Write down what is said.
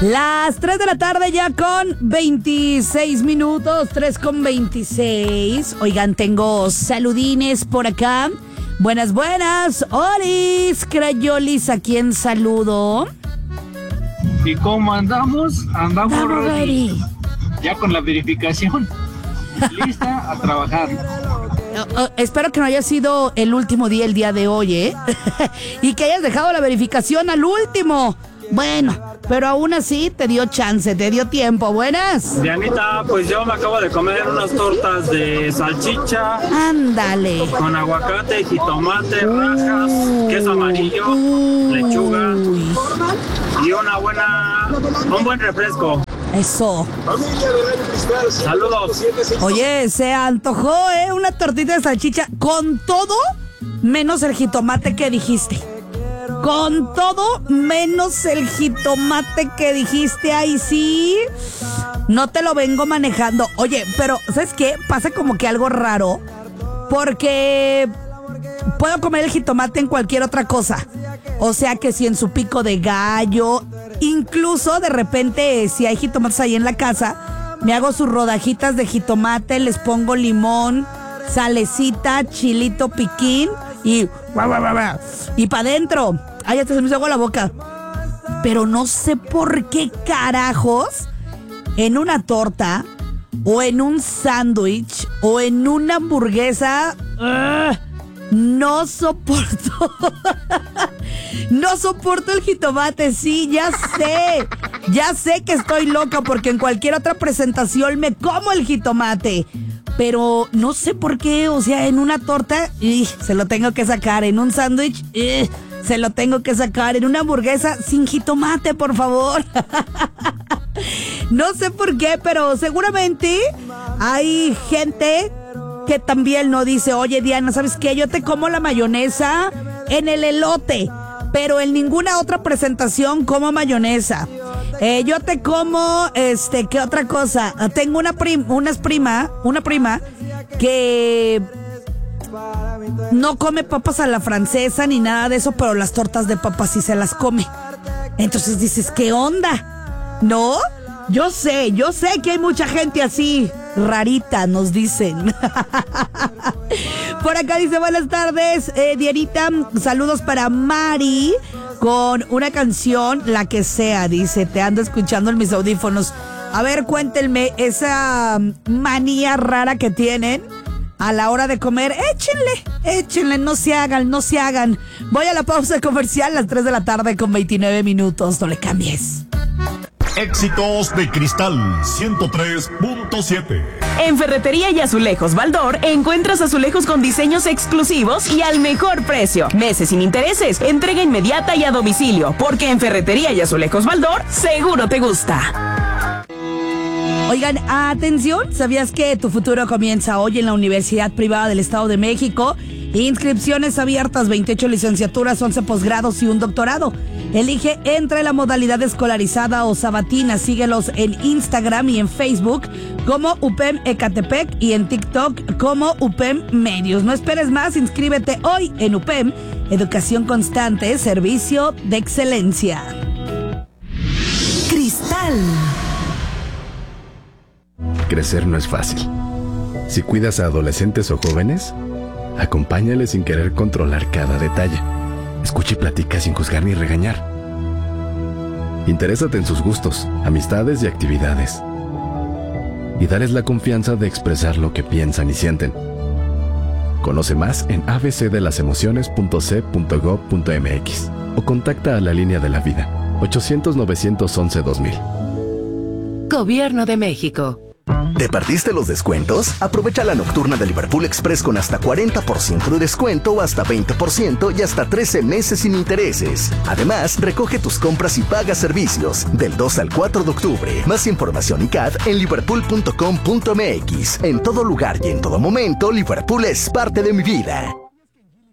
Las 3 de la tarde ya con 26 minutos, 3 con 26. Oigan, tengo saludines por acá. Buenas, buenas. Olis, Crayolis, ¿a quién saludo? ¿Y cómo andamos? Andamos ready. Ya con la verificación. Lista a trabajar. Espero que no haya sido el último día el día de hoy, ¿eh? Y que hayas dejado la verificación al último. Bueno, pero aún así te dio chance, te dio tiempo. Buenas. Dianita, pues yo me acabo de comer unas tortas de salchicha. Ándale. Con aguacate, jitomate, rajas, queso amarillo, lechuga y un buen refresco. Eso. Saludos. Oye, se antojó, una tortita de salchicha con todo menos el jitomate que dijiste. Con todo menos el jitomate que dijiste. Ahí sí, no te lo vengo manejando. Oye, pero ¿sabes qué? Pasa como que algo raro, porque puedo comer el jitomate en cualquier otra cosa. O sea que si en su pico de gallo, incluso de repente si hay jitomates ahí en la casa, me hago sus rodajitas de jitomate, les pongo limón, salecita, chilito piquín y para adentro. Ay, ya se me hizo agua la boca. Pero no sé por qué carajos en una torta o en un sándwich o en una hamburguesa no soporto. No soporto el jitomate. Sí, ya sé que estoy loca, porque en cualquier otra presentación me como el jitomate, pero no sé por qué. O sea, en una torta se lo tengo que sacar, en un sándwich se lo tengo que sacar, en una hamburguesa sin jitomate, por favor. No sé por qué, pero seguramente hay gente que también no dice: oye, Diana, ¿sabes qué? Yo te como la mayonesa en el elote, pero en ninguna otra presentación como mayonesa. Yo te como, ¿qué otra cosa? Tengo una prima que no come papas a la francesa ni nada de eso, pero las tortas de papas sí se las come. Entonces dices, ¿qué onda? ¿No? Yo sé que hay mucha gente así, rarita, nos dicen. Por acá dice: buenas tardes, Dianita, saludos para Mari, con una canción, la que sea, dice, te ando escuchando en mis audífonos. A ver, cuéntenme esa manía rara que tienen a la hora de comer. Échenle, no se hagan. Voy a la pausa comercial, las 3 de la tarde con 29 minutos, no le cambies. Éxitos de Cristal 103.7. En Ferretería y Azulejos Baldor encuentras azulejos con diseños exclusivos y al mejor precio. Meses sin intereses, entrega inmediata y a domicilio, porque en Ferretería y Azulejos Baldor seguro te gusta. Oigan, atención, ¿sabías que tu futuro comienza hoy en la Universidad Privada del Estado de México? Inscripciones abiertas, 28 licenciaturas, 11 posgrados y un doctorado. Elige entre la modalidad escolarizada o sabatina. Síguelos en Instagram y en Facebook como UPEM Ecatepec y en TikTok como UPEM Medios. No esperes más, inscríbete hoy en UPEM, Educación Constante, Servicio de Excelencia. Cristal. Crecer no es fácil. Si cuidas a adolescentes o jóvenes, acompáñales sin querer controlar cada detalle. Escucha y platica sin juzgar ni regañar. Interésate en sus gustos, amistades y actividades. Y dales la confianza de expresar lo que piensan y sienten. Conoce más en abcdelasemociones.c.gov.mx o contacta a la Línea de la Vida, 800-911-2000. Gobierno de México. ¿Te perdiste los descuentos? Aprovecha la nocturna de Liverpool Express con hasta 40% de descuento o hasta 20% y hasta 13 meses sin intereses. Además, recoge tus compras y paga servicios del 2 al 4 de octubre. Más información y CAD en liverpool.com.mx. En todo lugar y en todo momento, Liverpool es parte de mi vida.